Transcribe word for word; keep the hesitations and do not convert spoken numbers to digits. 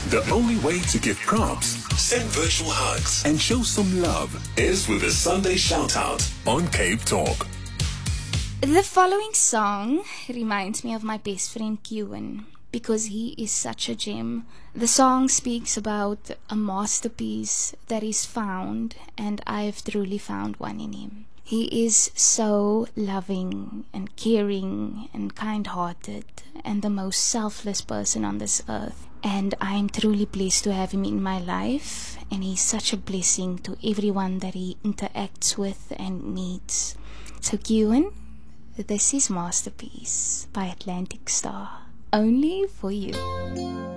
The only way to give props, send virtual hugs, and show some love is with a Sunday shout-out on Cape Talk. The following song reminds me of my best friend Kewin because he is such a gem. The song speaks about a masterpiece that is found, and I have truly found one in him. He is so loving and caring and kind-hearted and the most selfless person on this earth. And I am truly blessed to have him in my life, and he's such a blessing to everyone that he interacts with and meets. So Kewin, this is Masterpiece by Atlantic Star, only for you.